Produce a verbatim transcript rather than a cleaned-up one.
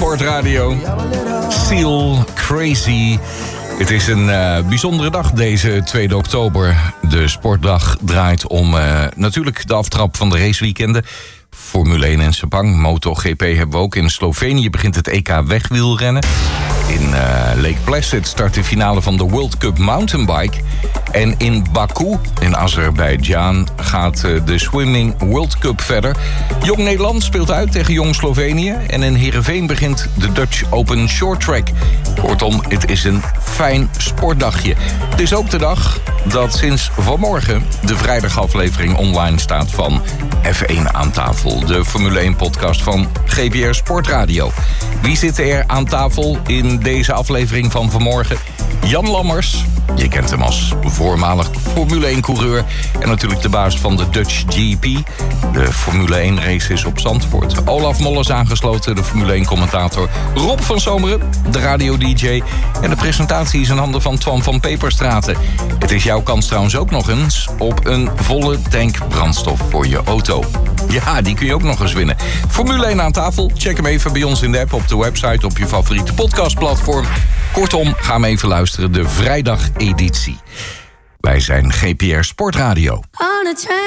Sportradio. Seal Crazy. Het is een uh, bijzondere dag, deze tweede oktober. De sportdag draait om uh, natuurlijk de aftrap van de raceweekenden. Formule één en Sepang, MotoGP hebben we ook. In Slovenië begint het E K wegwielrennen. In uh, Lake Placid start de finale van de World Cup Mountainbike. En in Baku, in Azerbeidzjan, gaat uh, de Swimming World Cup verder. Jong Nederland speelt uit tegen Jong Slovenië. En in Heerenveen begint de Dutch Open Short Track. Kortom, het is een fijn sportdagje. Het is ook de dag dat sinds vanmorgen de vrijdagaflevering online staat van F één aan tafel. De Formule één podcast van G P R Sportradio. Wie zit er aan tafel in deze aflevering van vanmorgen? Jan Lammers, je kent hem als voormalig Formule één-coureur... en natuurlijk de baas van de Dutch G P. De Formule één race is op Zandvoort. Olaf Mol is aangesloten, de Formule één-commentator. Rob van Zomeren, de radio-dj. En de presentatie is in handen van Twan van Peperstraten. Het is jouw kans trouwens ook nog eens op een volle tank brandstof voor je auto. Ja, die kun je ook nog eens winnen. Formule één aan tafel. Check hem even bij ons in de app, op de website, op je favoriete podcastplatform. Kortom, ga hem even luisteren, de vrijdageditie. Wij zijn G P R Sportradio.